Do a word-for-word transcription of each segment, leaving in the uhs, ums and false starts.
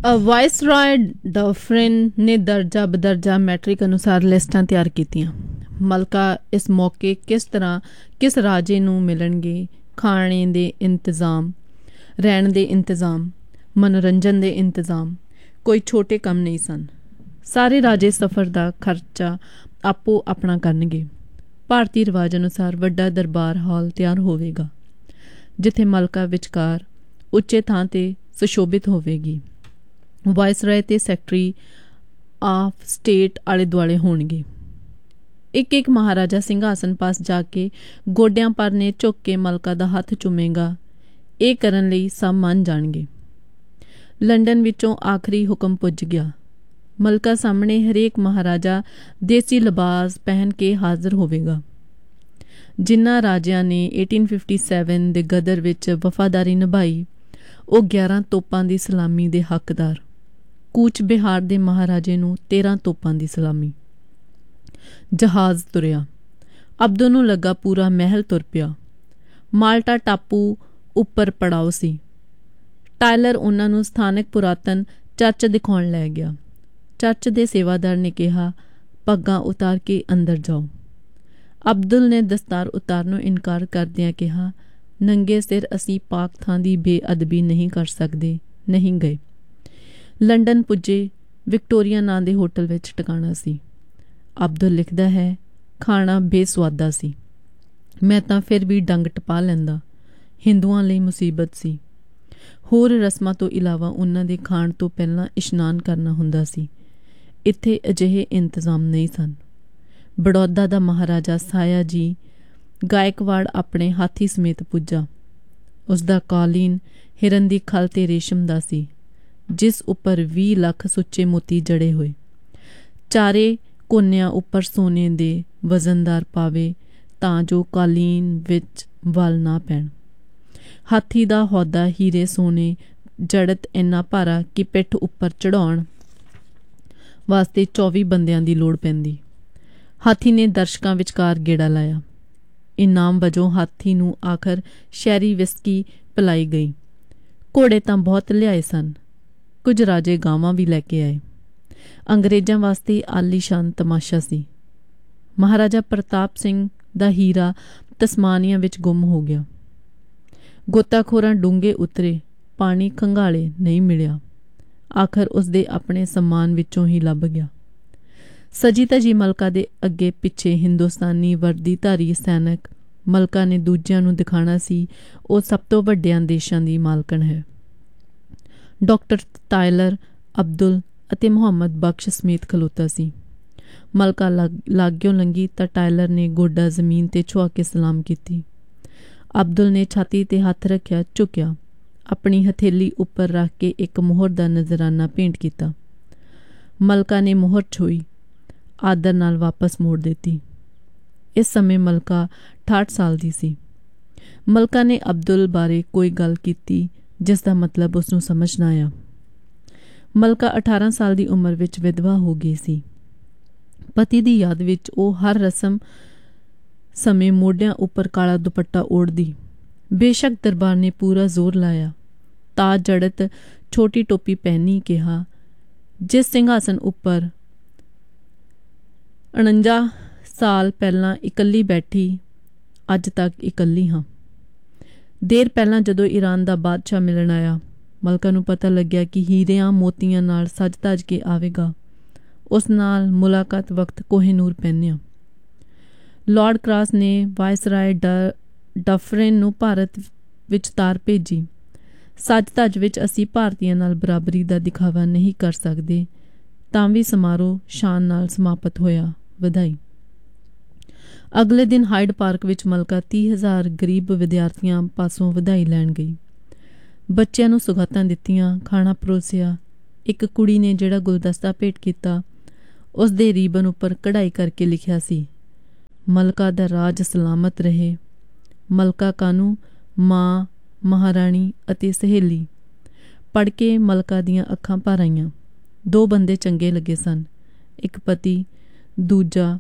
Viceroy ਡਫਰਿਨ ਨੇ ਦਰਜਾ ਬਦਰਜਾ matric ਅਨੁਸਾਰ ਲਿਸਟਾਂ ਤਿਆਰ ਕੀਤੀਆਂ। ਮਲਕਾ ਇਸ ਮੌਕੇ ਕਿਸ ਤਰ੍ਹਾਂ ਕਿਸ ਰਾਜੇ ਨੂੰ ਮਿਲਣਗੇ, ਖਾਣੇ ਦੇ ਇੰਤਜ਼ਾਮ, ਰਹਿਣ ਦੇ ਇੰਤਜ਼ਾਮ, ਮਨੋਰੰਜਨ ਦੇ ਇੰਤਜ਼ਾਮ ਕੋਈ ਛੋਟੇ ਕੰਮ ਨਹੀਂ ਸਨ। ਸਾਰੇ ਰਾਜੇ ਸਫ਼ਰ ਦਾ ਖਰਚਾ ਆਪੋ ਆਪਣਾ ਕਰਨਗੇ। ਭਾਰਤੀ ਰਿਵਾਜ ਅਨੁਸਾਰ ਵੱਡਾ ਦਰਬਾਰ ਹਾਲ ਤਿਆਰ ਹੋਵੇਗਾ, ਜਿੱਥੇ ਮਲਕਾ ਵਿਚਕਾਰ ਉੱਚੇ ਥਾਂ 'ਤੇ ਸੁਸ਼ੋਭਿਤ ਹੋਵੇਗੀ। ਵਾਇਸਰਾਏ ਤੇ ਸੈਕਟਰੀ ਆਫ ਸਟੇਟ ਆਲੇ ਦੁਆਲੇ ਹੋਣਗੇ। ਇੱਕ ਇੱਕ ਮਹਾਰਾਜਾ ਸਿੰਘਾਸਨ ਪਾਸ ਜਾ ਕੇ ਗੋਡਿਆਂ ਪਰ ਨੇ ਝੁੱਕ ਕੇ ਮਲਕਾ ਦਾ ਹੱਥ ਚੁੰਮੇਗਾ। ਇਹ ਕਰਨ ਲਈ ਸਭ ਮੰਨ ਜਾਣਗੇ। ਲੰਡਨ ਵਿੱਚੋਂ ਆਖਰੀ ਹੁਕਮ ਪੁੱਜ ਗਿਆ। ਮਲਕਾ ਸਾਹਮਣੇ ਹਰੇਕ ਮਹਾਰਾਜਾ ਦੇਸੀ ਲਿਬਾਸ ਪਹਿਨ ਕੇ ਹਾਜ਼ਰ ਹੋਵੇਗਾ। ਜਿਨ੍ਹਾਂ ਰਾਜਿਆਂ ਨੇ ਅਠਾਰਾਂ ਸੌ ਸੱਤਰ ਦੇ ਗਦਰ ਵਿੱਚ ਵਫਾਦਾਰੀ ਨਿਭਾਈ, ਉਹ ਗਿਆਰਾਂ ਤੋਪਾਂ ਦੀ ਸਲਾਮੀ ਦੇ ਹੱਕਦਾਰ। ਕੂਚ ਬਿਹਾਰ ਦੇ ਮਹਾਰਾਜੇ ਨੂੰ ਤੇਰਾਂ ਤੋਪਾਂ ਦੀ ਸਲਾਮੀ। ਜਹਾਜ਼ ਤੁਰਿਆ। ਅਬਦੁਲ ਨੂੰ ਲੱਗਾ ਪੂਰਾ ਮਹਿਲ ਤੁਰ ਪਿਆ। ਮਾਲਟਾ ਟਾਪੂ ਉੱਪਰ ਪੜਾਓ ਸੀ। ਟਾਇਲਰ ਉਹਨਾਂ ਨੂੰ ਸਥਾਨਕ ਪੁਰਾਤਨ ਚਰਚ ਦਿਖਾਉਣ ਲੈ ਗਿਆ। ਚਰਚ ਦੇ ਸੇਵਾਦਾਰ ਨੇ ਕਿਹਾ, ਪੱਗਾਂ ਉਤਾਰ ਕੇ ਅੰਦਰ ਜਾਓ। ਅਬਦੁਲ ਨੇ ਦਸਤਾਰ ਉਤਾਰਨ ਨੂੰ ਇਨਕਾਰ ਕਰਦਿਆਂ ਕਿਹਾ, ਨੰਗੇ ਸਿਰ ਅਸੀਂ ਪਾਕ ਥਾਂ ਦੀ ਬੇਅਦਬੀ ਨਹੀਂ ਕਰ ਸਕਦੇ। ਨਹੀਂ ਗਏ। ਲੰਡਨ ਪੁੱਜੇ। ਵਿਕਟੋਰੀਆ ਨਾਂ ਦੇ ਹੋਟਲ ਵਿੱਚ ਟਿਕਾਣਾ ਸੀ। ਅਬਦੁਲ ਲਿਖਦਾ ਹੈ, ਖਾਣਾ ਬੇਸੁਆਦਾ ਸੀ। ਮੈਂ ਤਾਂ ਫਿਰ ਵੀ ਡੰਗ ਟਪਾ ਲੈਂਦਾ। ਹਿੰਦੂਆਂ ਲਈ ਮੁਸੀਬਤ ਸੀ। ਹੋਰ ਰਸਮਾਂ ਤੋਂ ਇਲਾਵਾ ਉਹਨਾਂ ਦੇ ਖਾਣ ਤੋਂ ਪਹਿਲਾਂ ਇਸ਼ਨਾਨ ਕਰਨਾ ਹੁੰਦਾ ਸੀ। ਇੱਥੇ ਅਜਿਹੇ ਇੰਤਜ਼ਾਮ ਨਹੀਂ ਸਨ। ਬੜੌਦਾ ਦਾ ਮਹਾਰਾਜਾ ਸਾਇਆ ਜੀ ਗਾਇਕਵਾੜ ਆਪਣੇ ਹਾਥੀ ਸਮੇਤ ਪੁੱਜਾ। ਉਸਦਾ ਕਾਲੀਨ ਹਿਰਨ ਦੀ ਖਲ ਤੇ ਰੇਸ਼ਮ ਦਾ ਸੀ, ਜਿਸ ਉੱਪਰ ਵੀਹ ਲੱਖ ਸੁੱਚੇ ਮੋਤੀ ਜੜੇ ਹੋਏ। ਚਾਰੇ ਕੋਨਿਆਂ ਉੱਪਰ ਸੋਨੇ ਦੇ ਵਜ਼ਨਦਾਰ ਪਾਵੇ ਤਾਂ ਜੋ ਕਾਲੀਨ ਵਿੱਚ ਵਲ ਨਾ ਪੈਣ। ਹਾਥੀ ਦਾ ਹੌਦਾ ਹੀਰੇ ਸੋਨੇ ਜੜਤ ਇੰਨਾ ਭਾਰਾ ਕਿ ਪਿੱਠ ਉੱਪਰ ਚੜਾਉਣ ਵਾਸਤੇ ਚੌਵੀ ਬੰਦਿਆਂ ਦੀ ਲੋੜ ਪੈਂਦੀ। ਹਾਥੀ ਨੇ ਦਰਸ਼ਕਾਂ ਵਿਚਕਾਰ ਗੇੜਾ ਲਾਇਆ। ਇਨਾਮ ਵਜੋਂ ਹਾਥੀ ਨੂੰ ਆਖਰ ਸ਼ਹਿਰੀ ਵਿਸਕੀ ਪਿਲਾਈ ਗਈ। ਘੋੜੇ ਤਾਂ ਬਹੁਤ ਲਿਆਏ ਸਨ। ਕੁਝ ਰਾਜੇ ਗਾਵਾਂ ਵੀ ਲੈ ਕੇ ਆਏ। ਅੰਗਰੇਜ਼ਾਂ ਵਾਸਤੇ ਆਲੀਸ਼ਾਨ ਤਮਾਸ਼ਾ ਸੀ। ਮਹਾਰਾਜਾ ਪ੍ਰਤਾਪ ਸਿੰਘ ਦਾ ਹੀਰਾ ਤਸਮਾਨੀਆ ਵਿੱਚ ਗੁੰਮ ਹੋ ਗਿਆ। ਗੋਤਾਖੋਰਾਂ ਡੂੰਘੇ ਉਤਰੇ, ਪਾਣੀ ਖੰਗਾਲੇ ਨਹੀਂ ਮਿਲਿਆ। ਆਖਰ ਉਸਦੇ ਆਪਣੇ ਸਮਾਨ ਵਿੱਚੋਂ ਹੀ ਲੱਭ ਗਿਆ। ਸਜੀ ਧਜੀ ਮਲਕਾ ਦੇ ਅੱਗੇ ਪਿੱਛੇ ਹਿੰਦੁਸਤਾਨੀ ਵਰਦੀਧਾਰੀ ਸੈਨਿਕ। ਮਲਕਾ ਨੇ ਦੂਜਿਆਂ ਨੂੰ ਦਿਖਾਣਾ ਸੀ ਉਹ ਸਭ ਤੋਂ ਵੱਡਿਆਂ ਦੇਸ਼ਾਂ ਦੀ ਮਾਲਕਣ ਹੈ। ਡਾਕਟਰ ਟਾਇਲਰ, ਅਬਦੁਲ ਅਤੇ ਮੁਹੰਮਦ ਬਖਸ਼ ਸਮੇਤ ਖਲੋਤਾ ਸੀ। ਮਲਕਾ ਲਾਗਿਓਂ ਲੰਘੀ ਤਾਂ ਟਾਇਲਰ ਨੇ ਗੋਡਾ ਜ਼ਮੀਨ 'ਤੇ ਛੁਆ ਕੇ ਸਲਾਮ ਕੀਤੀ। ਅਬਦੁਲ ਨੇ ਛਾਤੀ 'ਤੇ ਹੱਥ ਰੱਖਿਆ, ਝੁਕਿਆ, ਆਪਣੀ ਹਥੇਲੀ ਉੱਪਰ ਰੱਖ ਕੇ ਇੱਕ ਮੋਹਰ ਦਾ ਨਜ਼ਰਾਨਾ ਭੇਂਟ ਕੀਤਾ। ਮਲਕਾ ਨੇ ਮੋਹਰ ਛੋਈ, ਆਦਰ ਨਾਲ ਵਾਪਸ ਮੋੜ ਦਿੱਤੀ। ਇਸ ਸਮੇਂ ਮਲਕਾ ਅਠਾਹਠ ਸਾਲ ਦੀ ਸੀ। ਮਲਕਾ ਨੇ ਅਬਦੁਲ ਬਾਰੇ ਕੋਈ ਗੱਲ ਕੀਤੀ ਜਿਸ ਦਾ ਮਤਲਬ ਉਸਨੂੰ ਸਮਝ ਨਾ ਆਇਆ। ਮਲਕਾ ਅਠਾਰਾਂ ਸਾਲ ਦੀ ਉਮਰ ਵਿੱਚ ਵਿਧਵਾ ਹੋ ਗਈ ਸੀ। ਪਤੀ ਦੀ ਯਾਦ ਵਿੱਚ ਉਹ ਹਰ ਰਸਮ ਸਮੇਂ ਮੋਢਿਆਂ ਉੱਪਰ ਕਾਲਾ ਦੁਪੱਟਾ ਓੜਦੀ। ਬੇਸ਼ੱਕ ਦਰਬਾਰ ਨੇ ਪੂਰਾ ਜ਼ੋਰ ਲਾਇਆ। ਤਾਜ ਜੜਤ ਛੋਟੀ ਟੋਪੀ ਪਹਿਨੀ ਕਿਹਾ, ਜਿਸ ਸਿੰਘਾਸਨ ਉੱਪਰ ਉਣੰਜਾ ਸਾਲ ਪਹਿਲਾਂ ਇਕੱਲੀ ਬੈਠੀ, ਅੱਜ ਤੱਕ ਇਕੱਲੀ ਹਾਂ। ਦੇਰ ਪਹਿਲਾਂ ਜਦੋਂ ਈਰਾਨ ਦਾ ਬਾਦਸ਼ਾਹ ਮਿਲਣ ਆਇਆ, ਮਲਕਾ ਨੂੰ ਪਤਾ ਲੱਗਿਆ ਕਿ ਹੀਰਿਆਂ ਮੋਤੀਆਂ ਨਾਲ ਸਜ ਧਜ ਕੇ ਆਵੇਗਾ। ਉਸ ਨਾਲ ਮੁਲਾਕਾਤ ਵਕਤ ਕੋਹਿਨੂਰ ਪਹਿਨਿਆ। ਲਾਰਡ ਕ੍ਰਾਸ ਨੇ ਵਾਇਸਰਾਏ ਡ ਡਫਰਿਨ ਨੂੰ ਭਾਰਤ ਵਿੱਚ ਤਾਰ ਭੇਜੀ। ਸੱਜ ਧੱਜ ਵਿੱਚ ਅਸੀਂ ਭਾਰਤੀਆਂ ਨਾਲ ਬਰਾਬਰੀ ਦਾ ਦਿਖਾਵਾ ਨਹੀਂ ਕਰ ਸਕਦੇ, ਤਾਂ ਵੀ ਸਮਾਰੋਹ ਸ਼ਾਨ ਨਾਲ ਸਮਾਪਤ ਹੋਇਆ। ਵਧਾਈ। ਅਗਲੇ ਦਿਨ ਹਾਈਡ ਪਾਰਕ ਵਿੱਚ ਮਲਕਾ ਤੀਹ ਹਜ਼ਾਰ ਗਰੀਬ ਵਿਦਿਆਰਥੀਆਂ ਪਾਸੋਂ ਵਧਾਈ ਲੈਣ ਗਈ। ਬੱਚਿਆਂ ਨੂੰ ਸੁਗਾਤਾਂ ਦਿੱਤੀਆਂ, ਖਾਣਾ ਪਰੋਸਿਆ। ਇੱਕ ਕੁੜੀ ਨੇ ਜਿਹੜਾ ਗੁਲਦਸਤਾ ਭੇਟ ਕੀਤਾ, ਉਸ ਦੇ ਰੀਬਨ ਉੱਪਰ ਕਢਾਈ ਕਰਕੇ ਲਿਖਿਆ ਸੀ, ਮਲਕਾ ਦਾ ਰਾਜ ਸਲਾਮਤ ਰਹੇ। ਮਲਕਾ ਕਾਨੂੰ, ਮਾਂ, ਮਹਾਰਾਣੀ ਅਤੇ ਸਹੇਲੀ। ਪੜ੍ਹ ਕੇ ਮਲਕਾ ਦੀਆਂ ਅੱਖਾਂ ਭਰ ਆਈਆਂ। ਦੋ ਬੰਦੇ ਚੰਗੇ ਲੱਗੇ ਸਨ। ਇੱਕ ਪਤੀ, ਦੂਜਾ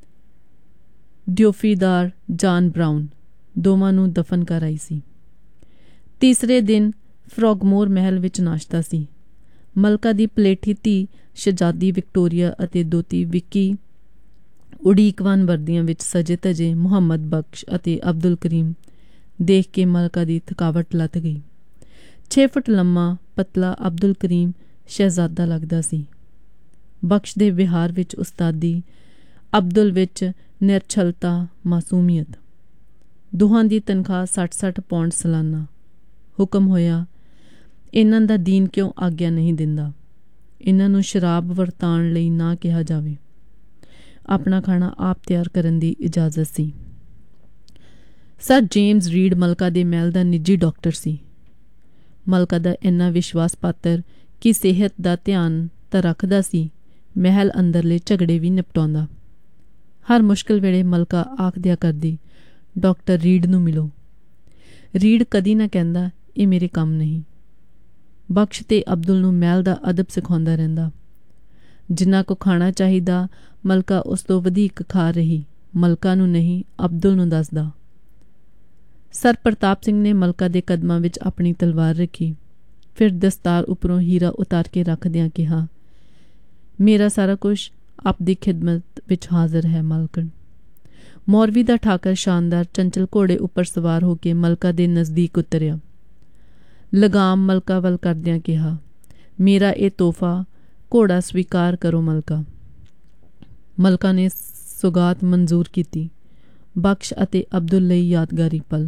ਡਿਓਫੀਦਾਰ ਜਾਨ ਬਰਾਊਨ। ਦੋਵਾਂ ਨੂੰ ਦਫਨ ਕਰ ਆਈ ਸੀ। ਤੀਸਰੇ ਦਿਨ ਫਰੋਗਮੋਰ ਮਹਿਲ ਵਿੱਚ ਨਾਸ਼ਤਾ ਸੀ। ਮਲਕਾ ਦੀ ਪਲੇਠੀ ਧੀ ਸ਼ਹਿਜ਼ਾਦੀ ਵਿਕਟੋਰੀਆ ਅਤੇ ਦੋਤੀ ਵਿੱਕੀ ਉਡੀਕਵਾਨ ਵਰਦੀਆਂ ਵਿੱਚ ਸਜੇ ਧਜੇ ਮੁਹੰਮਦ ਬਖਸ਼ ਅਤੇ ਅਬਦੁਲ ਕਰੀਮ ਦੇਖ ਕੇ ਮਲਕਾ ਦੀ ਥਕਾਵਟ ਲੱਥ ਗਈ। ਛੇ ਫੁੱਟ ਲੰਮਾ ਪਤਲਾ ਅਬਦੁਲ ਕਰੀਮ ਸ਼ਹਿਜ਼ਾਦਾ ਲੱਗਦਾ ਸੀ। ਬਖਸ਼ ਦੇ ਵਿਹਾਰ ਵਿੱਚ ਉਸਤਾਦੀ, ਅਬਦੁਲ ਵਿੱਚ ਨਿਰਛਲਤਾ, ਮਾਸੂਮੀਅਤ। ਦੋਹਾਂ ਦੀ ਤਨਖਾਹ ਸੱਠ ਸੱਠ ਪੌਂਡ ਸਾਲਾਨਾ। ਹੁਕਮ ਹੋਇਆ, ਇਹਨਾਂ ਦਾ ਦੀਨ ਕਿਉਂ ਆਗਿਆ ਨਹੀਂ ਦਿੰਦਾ, ਇਹਨਾਂ ਨੂੰ ਸ਼ਰਾਬ ਵਰਤਾਉਣ ਲਈ ਨਾ ਕਿਹਾ ਜਾਵੇ। ਆਪਣਾ ਖਾਣਾ ਆਪ ਤਿਆਰ ਕਰਨ ਦੀ ਇਜਾਜ਼ਤ ਸੀ। ਸਰ ਜੇਮਜ਼ ਰੀਡ ਮਲਕਾ ਦੇ ਮਹਿਲ ਦਾ ਨਿੱਜੀ ਡਾਕਟਰ ਸੀ। ਮਲਕਾ ਦਾ ਇੰਨਾ ਵਿਸ਼ਵਾਸ ਪਾਤਰ ਕਿ ਸਿਹਤ ਦਾ ਧਿਆਨ ਤਾਂ ਰੱਖਦਾ ਸੀ, ਮਹਿਲ ਅੰਦਰਲੇ ਝਗੜੇ ਵੀ ਨਿਪਟਾਉਂਦਾ। ਹਰ ਮੁਸ਼ਕਿਲ ਵੇਲੇ ਮਲਕਾ ਆਖ ਦਿਆ ਕਰਦੀ, ਡਾਕਟਰ ਰੀਡ ਨੂੰ ਮਿਲੋ। ਰੀਡ ਕਦੀ ਨਾ ਕਹਿੰਦਾ, ਇਹ ਮੇਰੇ ਕੰਮ ਨਹੀਂ। ਬਖਸ਼ ਤੇ ਅਬਦੁਲ ਨੂੰ ਮਹਿਲ ਦਾ ਅਦਬ ਸਿਖਾਉਂਦਾ ਰਹਿੰਦਾ। ਜਿੰਨਾ ਕੁ ਖਾਣਾ ਚਾਹੀਦਾ ਮਲਕਾ ਉਸ ਤੋਂ ਵਧੇਕ ਖਾ ਰਹੀ। ਮਲਕਾ ਨੂੰ ਨਹੀਂ, ਅਬਦੁਲ ਨੂੰ ਦੱਸਦਾ। ਸਰ ਪ੍ਰਤਾਪ ਸਿੰਘ ਨੇ ਮਲਕਾ ਦੇ ਕਦਮਾਂ ਵਿੱਚ ਆਪਣੀ ਤਲਵਾਰ ਰੱਖੀ, ਫਿਰ ਦਸਤਾਰ ਉੱਪਰੋਂ ਹੀਰਾ ਉਤਾਰ ਕੇ ਰੱਖਦਿਆਂ ਕਿਹਾ, ਮੇਰਾ ਸਾਰਾ ਕੁਝ ਆਪ ਦੀ ਖਿਦਮਤ ਵਿੱਚ ਹਾਜ਼ਰ ਹੈ ਮਾਲਕਣ। ਮੌਰਵੀ ਦਾ ਠਾਕਰ ਸ਼ਾਨਦਾਰ ਚੰਚਲ ਘੋੜੇ ਉੱਪਰ ਸਵਾਰ ਹੋ ਕੇ ਮਲਕਾ ਦੇ ਨਜ਼ਦੀਕ ਉਤਰਿਆ। ਲਗਾਮ ਮਲਕਾ ਵੱਲ ਕਰਦਿਆਂ ਕਿਹਾ, ਮੇਰਾ ਇਹ ਤੋਹਫਾ ਘੋੜਾ ਸਵੀਕਾਰ ਕਰੋ ਮਲਕਾ। ਮਲਕਾ ਨੇ ਸੁਗਾਤ ਮਨਜ਼ੂਰ ਕੀਤੀ। ਬਖਸ਼ ਅਤੇ ਅਬਦੁਲ ਲਈ ਯਾਦਗਾਰੀ ਪਲ।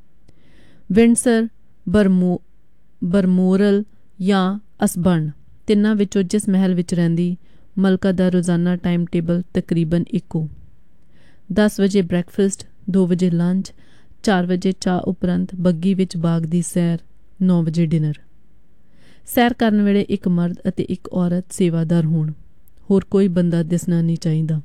ਵਿੰਡਸਰ, ਬਰਮੋ ਬਰਮੋਰਲ ਜਾਂ ਅਸਬਰਨ, ਤਿੰਨਾਂ ਵਿੱਚੋਂ ਜਿਸ ਮਹਿਲ ਵਿੱਚ ਰਹਿੰਦੀ, ਮਲਕਾ ਦਾ ਰੋਜ਼ਾਨਾ ਟਾਈਮ ਟੇਬਲ ਤਕਰੀਬਨ ਇੱਕੋ। ਦਸ ਵਜੇ ਬ੍ਰੈਕਫਾਸਟ, ਦੋ ਵਜੇ ਲੰਚ, ਚਾਰ ਵਜੇ ਚਾਹ ਉਪਰੰਤ ਬੱਗੀ ਵਿੱਚ ਬਾਗ ਦੀ ਸੈਰ, ਨੌ ਵਜੇ ਡਿਨਰ। ਸੈਰ ਕਰਨ ਵੇਲੇ ਇੱਕ ਮਰਦ ਅਤੇ ਇੱਕ ਔਰਤ ਸੇਵਾਦਾਰ ਹੋਣ, ਹੋਰ ਕੋਈ ਬੰਦਾ ਦਿਸਣਾ ਨਹੀਂ ਚਾਹੀਦਾ।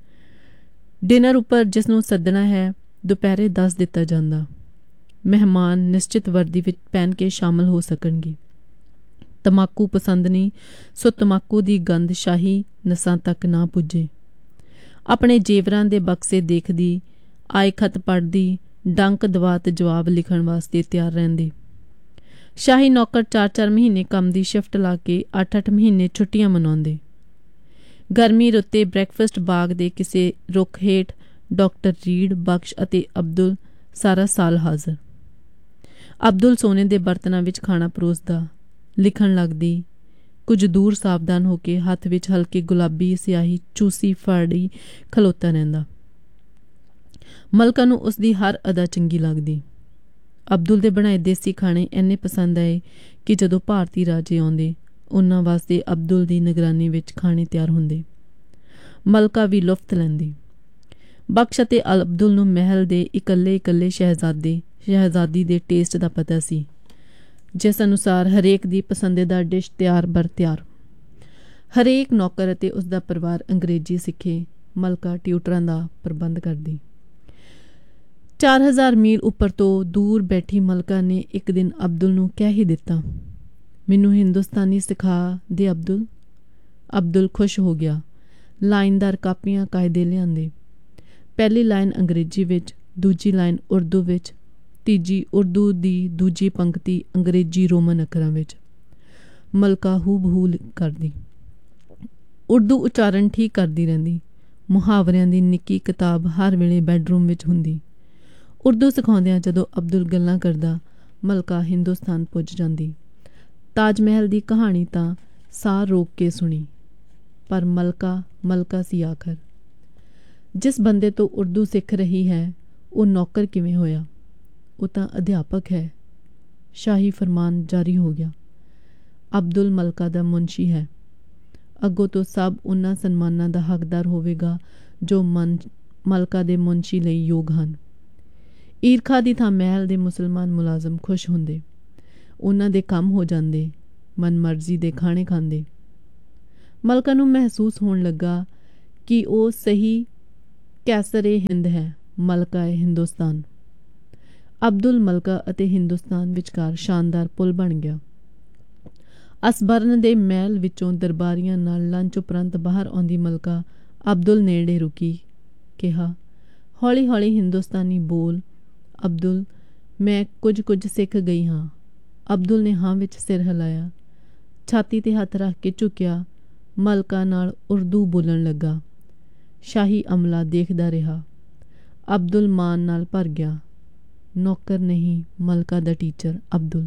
ਡਿਨਰ ਉੱਪਰ ਜਿਸ ਨੂੰ ਸੱਦਣਾ ਹੈ ਦੁਪਹਿਰੇ ਦੱਸ ਦਿੱਤਾ ਜਾਂਦਾ। ਮਹਿਮਾਨ ਨਿਸ਼ਚਿਤ ਵਰਦੀ ਵਿੱਚ ਪਹਿਨ ਕੇ ਸ਼ਾਮਲ ਹੋ ਸਕਣਗੇ। ਤਮਾਕੂ ਪਸੰਦ ਨਹੀਂ, ਸੋ ਤਮਾਕੂ ਦੀ ਗੰਧ ਸ਼ਾਹੀ ਨਸਾਂ ਤੱਕ ਨਾ ਪੁੱਜੇ। ਆਪਣੇ ਜੇਵਰਾਂ ਦੇ ਬਕਸੇ ਦੇਖਦੀ, ਆਏ ਖਤ ਪੜ੍ਹਦੀ, ਡੰਕ ਦਵਾਤ ਜਵਾਬ ਲਿਖਣ ਵਾਸਤੇ ਤਿਆਰ ਰਹਿੰਦੇ। ਸ਼ਾਹੀ ਨੌਕਰ ਚਾਰ ਚਾਰ ਮਹੀਨੇ ਕੰਮ ਦੀ ਸ਼ਿਫਟ ਲਾ ਕੇ ਅੱਠ ਅੱਠ ਮਹੀਨੇ ਛੁੱਟੀਆਂ ਮਨਾਉਂਦੇ। ਗਰਮੀ ਰੁੱਤੇ ਬ੍ਰੈਕਫਾਸਟ ਬਾਗ ਦੇ ਕਿਸੇ ਰੁੱਖ ਹੇਠ ਡਾਕਟਰ ਰੀਡ, ਬਖਸ਼ ਅਤੇ ਅਬਦੁਲ ਸਾਰਾ ਸਾਲ ਹਾਜ਼ਰ। ਅਬਦੁਲ ਸੋਨੇ ਦੇ ਬਰਤਨਾਂ ਵਿੱਚ ਖਾਣਾ ਪਰੋਸਦਾ, ਲਿਖਣ ਲੱਗਦੀ। ਕੁਝ ਦੂਰ ਸਾਵਧਾਨ ਹੋ ਕੇ ਹੱਥ ਵਿੱਚ ਹਲਕੀ ਗੁਲਾਬੀ ਸਿਆਹੀ ਚੂਸੀ ਫੜੀ ਖਲੋਤਾ ਰਹਿੰਦਾ। ਮਲਕਾ ਨੂੰ ਉਸਦੀ ਹਰ ਅਦਾ ਚੰਗੀ ਲੱਗਦੀ। ਅਬਦੁਲ ਦੇ ਬਣਾਏ ਦੇਸੀ ਖਾਣੇ ਇੰਨੇ ਪਸੰਦ ਆਏ ਕਿ ਜਦੋਂ ਭਾਰਤੀ ਰਾਜੇ ਆਉਂਦੇ, ਉਹਨਾਂ ਵਾਸਤੇ ਅਬਦੁਲ ਦੀ ਨਿਗਰਾਨੀ ਵਿੱਚ ਖਾਣੇ ਤਿਆਰ ਹੁੰਦੇ। ਮਲਕਾ ਵੀ ਲੁਫਤ ਲੈਂਦੀ। ਬਖਸ਼ ਅਤੇ ਅਬਦੁਲ ਨੂੰ ਮਹਿਲ ਦੇ ਇਕੱਲੇ ਇਕੱਲੇ ਸ਼ਹਿਜ਼ਾਦੇ ਸ਼ਹਿਜ਼ਾਦੀ ਦੇ ਟੇਸਟ ਦਾ ਪਤਾ ਸੀ, ਜਿਸ ਅਨੁਸਾਰ ਹਰੇਕ ਦੀ ਪਸੰਦੀਦਾ ਡਿਸ਼ ਤਿਆਰ ਬਰ ਤਿਆਰ। ਹਰੇਕ ਨੌਕਰ ਅਤੇ ਉਸਦਾ ਪਰਿਵਾਰ ਅੰਗਰੇਜ਼ੀ ਸਿੱਖੇ। ਮਲਕਾ ਟਿਊਟਰਾਂ ਦਾ ਪ੍ਰਬੰਧ ਕਰਦੀ। ਚਾਰ ਹਜ਼ਾਰ ਮੀਲ ਉੱਪਰ ਤੋਂ ਦੂਰ ਬੈਠੀ ਮਲਕਾ ਨੇ ਇੱਕ ਦਿਨ ਅਬਦੁਲ ਨੂੰ ਕਹਿ ਹੀ ਦਿੱਤਾ, ਮੈਨੂੰ ਹਿੰਦੁਸਤਾਨੀ ਸਿਖਾ ਦੇ ਅਬਦੁਲ। ਅਬਦੁਲ ਖੁਸ਼ ਹੋ ਗਿਆ। ਲਾਈਨਦਾਰ ਕਾਪੀਆਂ ਕਾਇਦੇ ਲਿਆਂਦੇ। ਪਹਿਲੀ ਲਾਈਨ ਅੰਗਰੇਜ਼ੀ ਵਿੱਚ, ਦੂਜੀ ਲਾਈਨ ਉਰਦੂ ਵਿੱਚ, ਤੀਜੀ ਉਰਦੂ ਦੀ ਦੂਜੀ ਪੰਕਤੀ ਅੰਗਰੇਜ਼ੀ ਰੋਮਨ ਅੱਖਰਾਂ ਵਿੱਚ। ਮਲਕਾ ਹੂ ਬਹੂ ਕਰਦੀ। ਉਰਦੂ ਉਚਾਰਨ ਠੀਕ ਕਰਦੀ ਰਹਿੰਦੀ। ਮੁਹਾਵਰਿਆਂ ਦੀ ਨਿੱਕੀ ਕਿਤਾਬ ਹਰ ਵੇਲੇ ਬੈਡਰੂਮ ਵਿੱਚ ਹੁੰਦੀ। ਉਰਦੂ ਸਿਖਾਉਂਦਿਆਂ ਜਦੋਂ ਅਬਦੁਲ ਗੱਲਾਂ ਕਰਦਾ, ਮਲਕਾ ਹਿੰਦੁਸਤਾਨ ਪੁੱਜ ਜਾਂਦੀ। ਤਾਜ ਮਹਿਲ ਦੀ ਕਹਾਣੀ ਤਾਂ ਸਾਹ ਰੋਕ ਕੇ ਸੁਣੀ, ਪਰ ਮਲਕਾ ਮਲਕਾ ਸੀ ਆਖਰ। ਜਿਸ ਬੰਦੇ ਤੋਂ ਉਰਦੂ ਸਿੱਖ ਰਹੀ ਹੈ ਉਹ ਨੌਕਰ ਕਿਵੇਂ ਹੋਇਆ? ਉਹ ਤਾਂ ਅਧਿਆਪਕ ਹੈ। ਸ਼ਾਹੀ ਫਰਮਾਨ ਜਾਰੀ ਹੋ ਗਿਆ। ਅਬਦੁਲ ਮਲਕਾ ਦਾ ਮੁਨਸ਼ੀ ਹੈ। ਅੱਗੋਂ ਤੋਂ ਸਭ ਉਹਨਾਂ ਸਨਮਾਨਾਂ ਦਾ ਹੱਕਦਾਰ ਹੋਵੇਗਾ ਜੋ ਮਨ ਮਲਕਾ ਦੇ ਮੁਨਸ਼ੀ ਲਈ ਯੋਗ ਹਨ। ਈਰਖਾ ਦੀ ਥਾਂ ਮਹਿਲ ਦੇ ਮੁਸਲਮਾਨ ਮੁਲਾਜ਼ਮ ਖੁਸ਼ ਹੁੰਦੇ। ਉਹਨਾਂ ਦੇ ਕੰਮ ਹੋ ਜਾਂਦੇ, ਮਨ ਮਰਜ਼ੀ ਦੇ ਖਾਣੇ ਖਾਂਦੇ। ਮਲਕਾ ਨੂੰ ਮਹਿਸੂਸ ਹੋਣ ਲੱਗਾ ਕਿ ਉਹ ਸਹੀ ਕੈਸਰ-ਏ ਹਿੰਦ ਹੈ, ਮਲਕਾ-ਏ ਹਿੰਦੁਸਤਾਨ। ਅਬਦੁਲ ਮਲਕਾ ਅਤੇ ਹਿੰਦੁਸਤਾਨ ਵਿਚਕਾਰ ਸ਼ਾਨਦਾਰ ਪੁਲ ਬਣ ਗਿਆ। ਅਸਬਰਨ ਦੇ ਮਹਿਲ ਵਿੱਚੋਂ ਦਰਬਾਰੀਆਂ ਨਾਲ ਲੰਚ ਉਪਰੰਤ ਬਾਹਰ ਆਉਂਦੀ ਮਲਕਾ ਅਬਦੁਲ ਨੇੜੇ ਰੁਕੀ। ਕਿਹਾ, ਹੌਲੀ ਹੌਲੀ ਹਿੰਦੁਸਤਾਨੀ ਬੋਲ। ਅਬਦੁਲ, ਮੈਂ ਕੁਝ ਕੁਝ ਸਿੱਖ ਗਈ ਹਾਂ। ਅਬਦੁਲ ਨੇ ਹਾਂ ਵਿੱਚ ਸਿਰ ਹਿਲਾਇਆ। ਛਾਤੀ ਤੇ ਹੱਥ ਰੱਖ ਕੇ ਝੁਕਿਆ। ਮਲਕਾ ਨਾਲ ਉਰਦੂ ਬੋਲਣ ਲੱਗਾ। ਸ਼ਾਹੀ ਅਮਲਾ ਦੇਖਦਾ ਰਿਹਾ। ਅਬਦੁਲ ਮਾਨ ਨਾਲ ਭਰ ਗਿਆ। ਨੌਕਰ ਨਹੀਂ, ਮਲਕਾ ਦਾ ਟੀਚਰ ਅਬਦੁਲ।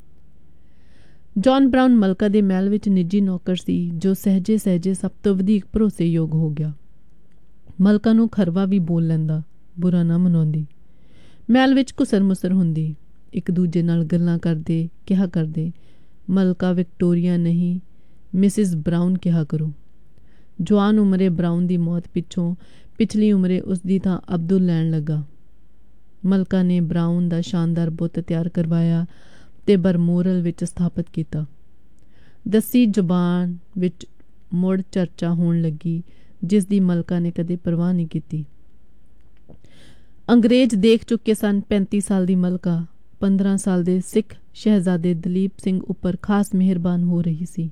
ਜੌਨ ਬਰਾਊਨ ਮਲਕਾ ਦੇ ਮਹਿਲ ਵਿੱਚ ਨਿੱਜੀ ਨੌਕਰ ਸੀ ਜੋ ਸਹਿਜੇ ਸਹਿਜੇ ਸਭ ਤੋਂ ਵਧੇਕ ਭਰੋਸੇਯੋਗ ਹੋ ਗਿਆ। ਮਲਕਾ ਨੂੰ ਖਰਵਾ ਵੀ ਬੋਲ ਲੈਂਦਾ, ਬੁਰਾ ਨਾ ਮਨਾਉਂਦੀ। ਮਹਿਲ ਵਿੱਚ ਘੁਸਰ ਮੁਸਰ ਹੁੰਦੀ। ਇੱਕ ਦੂਜੇ ਨਾਲ ਗੱਲਾਂ ਕਰਦੇ ਕਿਹਾ ਕਰਦੇ, ਮਲਕਾ ਵਿਕਟੋਰੀਆ ਨਹੀਂ ਮਿਸਿਸ ਬਰਾਊਨ ਕਿਹਾ ਕਰੋ। ਜਵਾਨ ਉਮਰੇ ਬਰਾਊਨ ਦੀ ਮੌਤ ਪਿੱਛੋਂ ਪਿਛਲੀ ਉਮਰੇ ਉਸਦੀ ਥਾਂ ਅਬਦੁਲ ਲੈਣ ਲੱਗਾ। ਮਲਕਾ ਨੇ ਬਰਾਊਨ ਦਾ ਸ਼ਾਨਦਾਰ ਬੁੱਤ ਤਿਆਰ ਕਰਵਾਇਆ ਤੇ ਬਰਮੋਰਲ ਵਿੱਚ ਸਥਾਪਿਤ ਕੀਤਾ। ਦਸੀ ਜ਼ੁਬਾਨ ਵਿੱਚ ਮੁੜ ਚਰਚਾ ਹੋਣ ਲੱਗੀ ਜਿਸ ਦੀ ਮਲਕਾ ਨੇ ਕਦੇ ਪਰਵਾਹ ਨਹੀਂ ਕੀਤੀ। ਅੰਗਰੇਜ਼ ਦੇਖ ਚੁੱਕੇ ਸਨ। ਪੈਂਤੀ ਸਾਲ ਦੀ ਮਲਕਾ ਪੰਦਰਾਂ ਸਾਲ ਦੇ ਸਿੱਖ ਸ਼ਹਿਜ਼ਾਦੇ ਦਲੀਪ ਸਿੰਘ ਉੱਪਰ ਖਾਸ ਮਿਹਰਬਾਨ ਹੋ ਰਹੀ ਸੀ।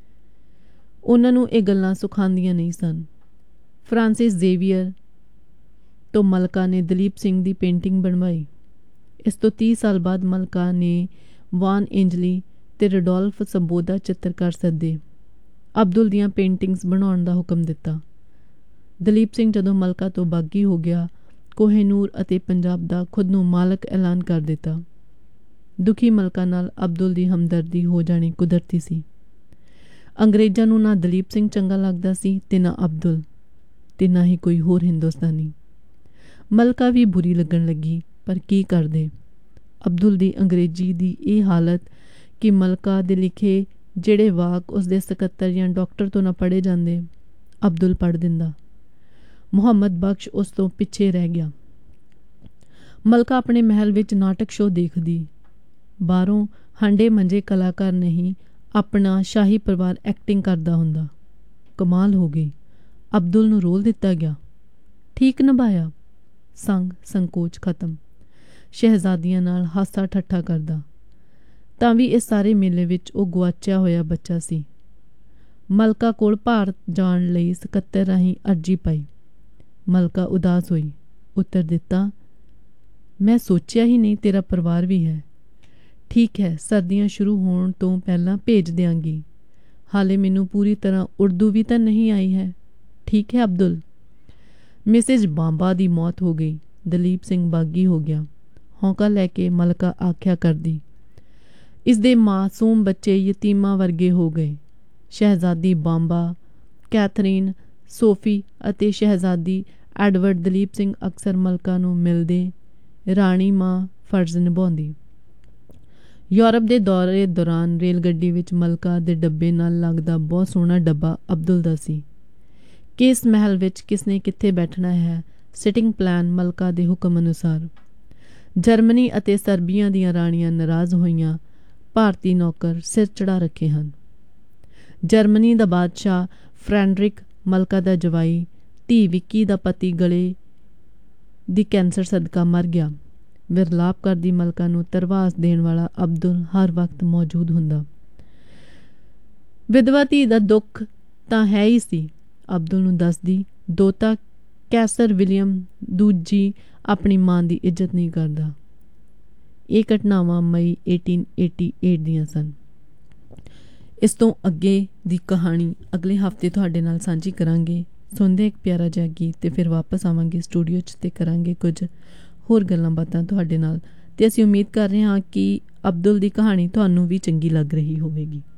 ਉਹਨਾਂ ਨੂੰ ਇਹ ਗੱਲਾਂ ਸੁਖਾਂਦੀਆਂ ਨਹੀਂ ਸਨ। ਫਰਾਂਸਿਸ ਜ਼ੇਵੀਅਰ ਤੋਂ ਮਲਕਾ ਨੇ ਦਲੀਪ ਸਿੰਘ ਦੀ ਪੇਂਟਿੰਗ ਬਣਵਾਈ। ਇਸ ਤੋਂ ਤੀਹ ਸਾਲ ਬਾਅਦ ਮਲਕਾ ਨੇ ਵਾਨ ਏਂਜਲੀ ਤੇ ਰਡੋਲਫ ਸੰਬੋਧਾ ਚਿੱਤਰਕਾਰ ਸੱਦੇ। ਅਬਦੁਲ ਦੀਆਂ ਪੇਂਟਿੰਗਸ ਬਣਾਉਣ ਦਾ ਹੁਕਮ ਦਿੱਤਾ। ਦਲੀਪ ਸਿੰਘ ਜਦੋਂ ਮਲਕਾ ਤੋਂ ਬਾਗੀ ਹੋ ਗਿਆ, ਕੋਹਿਨੂਰ ਅਤੇ ਪੰਜਾਬ ਦਾ ਖੁਦ ਨੂੰ ਮਾਲਕ ਐਲਾਨ ਕਰ ਦਿੱਤਾ। ਦੁਖੀ ਮਲਕਾ ਨਾਲ ਅਬਦੁਲ ਦੀ ਹਮਦਰਦੀ ਹੋ ਜਾਣੀ ਕੁਦਰਤੀ ਸੀ। ਅੰਗਰੇਜ਼ਾਂ ਨੂੰ ਨਾ ਦਲੀਪ ਸਿੰਘ ਚੰਗਾ ਲੱਗਦਾ ਸੀ ਤੇ ਨਾ ਅਬਦੁਲ, ਤੇ ਨਾ ਹੀ ਕੋਈ ਹੋਰ ਹਿੰਦੁਸਤਾਨੀ। ਮਲਕਾ ਵੀ ਬੁਰੀ ਲੱਗਣ ਲੱਗੀ, ਪਰ ਕੀ ਕਰਦੇ। ਅਬਦੁਲ ਦੀ ਅੰਗਰੇਜ਼ੀ ਦੀ ਇਹ ਹਾਲਤ ਕਿ ਮਲਕਾ ਦੇ ਲਿਖੇ ਜਿਹੜੇ ਵਾਕ ਉਸਦੇ ਸਕੱਤਰ ਜਾਂ ਡਾਕਟਰ ਤੋਂ ਨਾ ਪੜ੍ਹੇ ਜਾਂਦੇ, ਅਬਦੁਲ ਪੜ੍ਹ ਦਿੰਦਾ। ਮੁਹੰਮਦ ਬਖਸ਼ ਉਸ ਤੋਂ ਪਿੱਛੇ ਰਹਿ ਗਿਆ। ਮਲਕਾ ਆਪਣੇ ਮਹਿਲ ਵਿੱਚ ਨਾਟਕ ਸ਼ੋਅ ਦੇਖਦੀ। ਬਾਹਰੋਂ ਹਾਂਡੇ ਮੰਜੇ ਕਲਾਕਾਰ ਨਹੀਂ, ਆਪਣਾ ਸ਼ਾਹੀ ਪਰਿਵਾਰ ਐਕਟਿੰਗ ਕਰਦਾ ਹੁੰਦਾ। ਕਮਾਲ ਹੋ ਗਈ। ਅਬਦੁਲ ਨੂੰ ਰੋਲ ਦਿੱਤਾ ਗਿਆ। ਠੀਕ ਨਿਭਾਇਆ। ਸੰਗ ਸੰਕੋਚ ਖਤਮ। ਸ਼ਹਿਜ਼ਾਦੀਆਂ ਨਾਲ ਹਾਸਾ ਠੱਠਾ ਕਰਦਾ। ਤਾਂ ਵੀ ਇਸ ਸਾਰੇ ਮੇਲੇ ਵਿੱਚ ਉਹ ਗੁਆਚਿਆ ਹੋਇਆ ਬੱਚਾ ਸੀ। ਮਲਕਾ ਕੋਲ ਭਾਰਤ ਜਾਣ ਲਈ ਸਕੱਤਰ ਰਾਹੀਂ ਅਰਜੀ ਪਾਈ। ਮਲਕਾ ਉਦਾਸ ਹੋਈ। ਉੱਤਰ ਦਿੱਤਾ, ਮੈਂ ਸੋਚਿਆ ਹੀ ਨਹੀਂ ਤੇਰਾ ਪਰਿਵਾਰ ਵੀ ਹੈ। ਠੀਕ ਹੈ, ਸਰਦੀਆਂ ਸ਼ੁਰੂ ਹੋਣ ਤੋਂ ਪਹਿਲਾਂ ਭੇਜ ਦਿਆਂਗੀ। ਹਾਲੇ ਮੈਨੂੰ ਪੂਰੀ ਤਰ੍ਹਾਂ ਉਰਦੂ ਵੀ ਤਾਂ ਨਹੀਂ ਆਈ ਹੈ। ਠੀਕ ਹੈ ਅਬਦੁਲ। ਮਿਸਿਜ ਬਾਂਬਾ ਦੀ ਮੌਤ ਹੋ ਗਈ। ਦਲੀਪ ਸਿੰਘ ਬਾਗੀ ਹੋ ਗਿਆ। ਹੌਂਕਾ ਲੈ ਕੇ ਮਲਕਾ ਆਖਿਆ ਕਰਦੀ, ਇਸ ਦੇ ਮਾਸੂਮ ਬੱਚੇ ਯਤੀਮਾਂ ਵਰਗੇ ਹੋ ਗਏ। ਸ਼ਹਿਜ਼ਾਦੀ ਬਾਂਬਾ, ਕੈਥਰੀਨ, ਸੋਫੀ ਅਤੇ ਸ਼ਹਿਜ਼ਾਦੀ ਐਡਵਰਡ ਦਲੀਪ ਸਿੰਘ ਅਕਸਰ ਮਲਕਾ ਨੂੰ ਮਿਲਦੇ। ਰਾਣੀ ਮਾਂ ਫਰਜ਼ ਨਿਭਾਉਂਦੀ। ਯੂਰਪ ਦੇ ਦੌਰੇ ਦੌਰਾਨ ਰੇਲ ਗੱਡੀ ਵਿੱਚ ਮਲਕਾ ਦੇ ਡੱਬੇ ਨਾਲ ਲੱਗਦਾ ਬਹੁਤ ਸੋਹਣਾ ਡੱਬਾ ਅਬਦੁਲ ਦਾ ਸੀ। ਕਿਸ ਮਹਿਲ ਵਿੱਚ ਕਿਸਨੇ ਕਿੱਥੇ ਬੈਠਣਾ ਹੈ, ਸਿਟਿੰਗ ਪਲਾਨ ਮਲਕਾ ਦੇ ਹੁਕਮ ਅਨੁਸਾਰ। ਜਰਮਨੀ ਅਤੇ ਸਰਬੀਆ ਦੀਆਂ ਰਾਣੀਆਂ ਨਾਰਾਜ਼ ਹੋਈਆਂ। ਭਾਰਤੀ ਨੌਕਰ ਸਿਰ ਚੜ੍ਹਾ ਰੱਖੇ ਹਨ। ਜਰਮਨੀ ਦਾ ਬਾਦਸ਼ਾਹ ਫਰੈਡਰਿਕ, ਮਲਕਾ ਦਾ ਜਵਾਈ, ਧੀ ਵਿੱਕੀ ਦਾ ਪਤੀ ਗਲੇ ਦੀ ਕੈਂਸਰ ਸਦਕਾ ਮਰ ਗਿਆ। ਵਿਰਲਾਪ ਕਰਦੀ ਮਲਕਾ ਨੂੰ ਤਰਵਾਸ ਦੇਣ ਵਾਲਾ ਅਬਦੁਲ ਹਰ ਵਕਤ ਮੌਜੂਦ ਹੁੰਦਾ। ਵਿਧਵਾ ਧੀ ਦਾ ਦੁੱਖ ਤਾਂ ਹੈ ਹੀ ਸੀ। ਅਬਦੁਲ ਨੂੰ ਦੱਸਦੀ, ਦੋਤਾ ਕੈਸਰ ਵਿਲੀਅਮ ਦੂਜੀ ਆਪਣੀ ਮਾਂ ਦੀ ਇੱਜ਼ਤ ਨਹੀਂ ਕਰਦਾ। ਇਹ ਘਟਨਾਵਾਂ ਮਈ ਅਠਾਰਾਂ ਸੌ ਅਠਾਸੀ ਦੀਆਂ ਸਨ। ਇਸ ਤੋਂ ਅੱਗੇ ਦੀ ਕਹਾਣੀ ਅਗਲੇ ਹਫ਼ਤੇ ਤੁਹਾਡੇ ਨਾਲ ਸਾਂਝੀ ਕਰਾਂਗੇ। ਸੁਣਦੇ ਇੱਕ ਪਿਆਰਾ ਜਿਹਾ ਗੀਤ ਤੇ ਫਿਰ ਵਾਪਸ ਆਵਾਂਗੇ ਸਟੂਡੀਓ 'ਚ ਤੇ ਕਰਾਂਗੇ ਕੁਝ ਹੋਰ ਗੱਲਾਂ ਬਾਤਾਂ ਤੁਹਾਡੇ ਨਾਲ। ਤੇ ਅਸੀਂ ਉਮੀਦ ਕਰ ਰਹੇ ਹਾਂ ਕਿ ਅਬਦੁਲ ਦੀ ਕਹਾਣੀ ਤੁਹਾਨੂੰ ਵੀ ਚੰਗੀ ਲੱਗ ਰਹੀ ਹੋਵੇਗੀ।